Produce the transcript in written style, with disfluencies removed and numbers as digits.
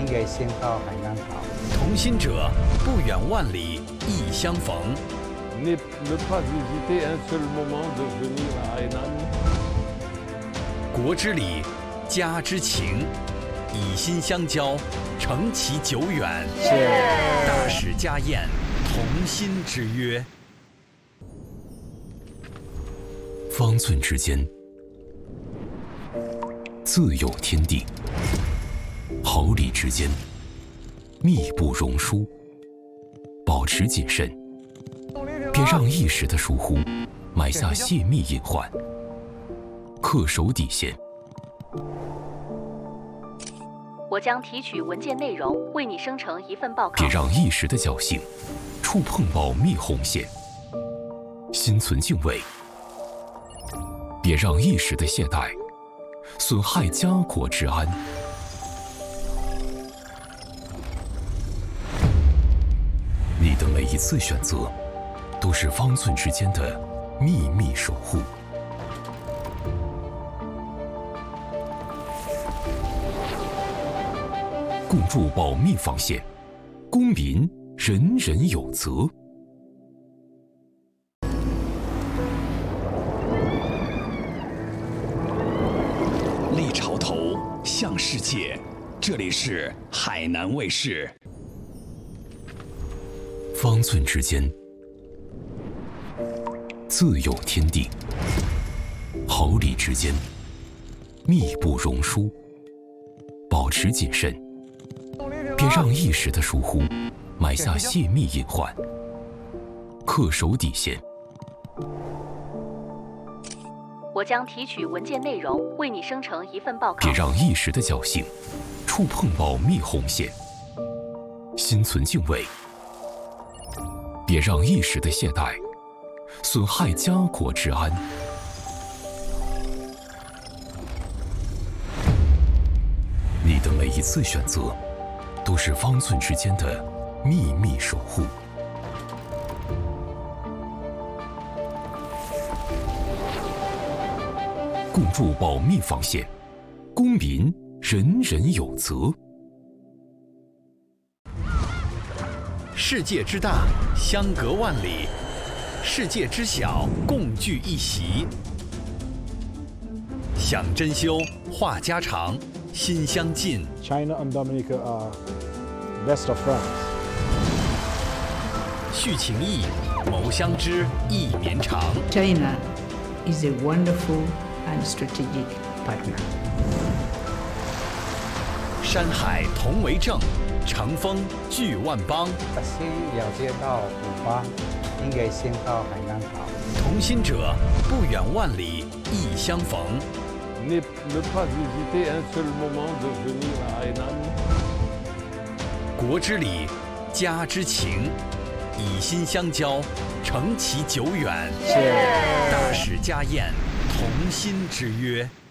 应该先到海南岛。 同心者，不远万里，亦相逢。 Ne pas hésiter un seul moment de venir à Hainan。 国之礼，家之情，以心相交，承其久远。大使家宴，同心之约。 方寸之间，自有天地；毫厘之间，密不容疏。保持谨慎，别让一时的疏忽埋下泄密隐患。恪守底线。 我将提取文件内容，为你生成一份报告。 别让一时的侥幸触碰保密红线。心存敬畏，别让一时的懈怠损害家国之安。你的每一次选择，都是方寸之间的秘密守护。共筑保密防线，公民人人有责。 立潮头，向世界。这里是海南卫视。 方寸之间，自有天地；毫厘之间，密不容疏。保持谨慎，别让一时的疏忽埋下泄密隐患。恪守底线。 我将提取文件内容，为你生成一份报告。 别让一时的侥幸触碰保密红线。心存敬畏，别让一时的懈怠损害家国之安。你的每一次选择，都是方寸之间的秘密守护。共筑保密防线，公民人人有责。 世界之大，相隔万里；世界之小，共聚一席。想珍馐，话家常，心相近。 China and Dominica are best of friends. 续情谊，谋相知，意绵长。 China is a wonderful and strategic partner. 山海同为证，乘风聚万邦。 先了解到古巴，应该先到海南岛。 同心者，不远万里，亦相逢。 Ne pas hésiter un seul moment de venir à Hainan。 国之礼，家之情，以心相交，承其久远。大使家宴，同心之约。